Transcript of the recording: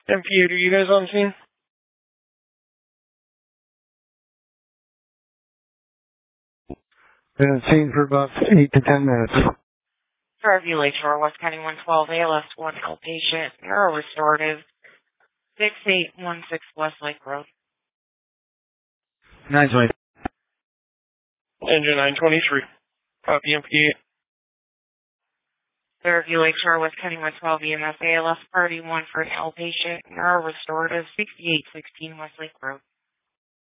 MP8, are you guys on scene? Been on scene for about 8 to 10 minutes. Fairview Lakeshore, West County 112, ALS 1 outpatient, neurorestorative, 6816 Westlake Road. 920. Engine 923. Copy MP8. Fairview Lakeshore, West County 112, EMS, ALS Party 1 for an outpatient, neurorestorative, 6816 Westlake Road.